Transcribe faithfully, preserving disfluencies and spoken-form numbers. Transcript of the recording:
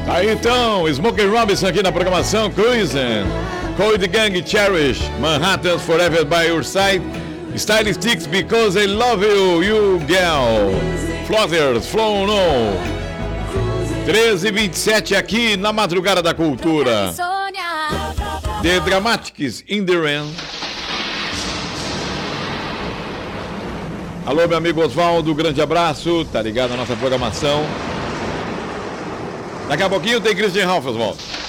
Aí então, Smokey Robinson aqui na programação, Cruising, Cold Gang, Cherish, Manhattan's Forever by Your Side, Stylistics Because I Love You, You Girl, Flotters, Flow No, treze e vinte e sete aqui na Madrugada da Cultura, The Dramatics, In The Rain. Alô, meu amigo Oswaldo, grande abraço, tá ligado na nossa programação. Daqui a pouquinho tem Christian Ralph, Oswaldo.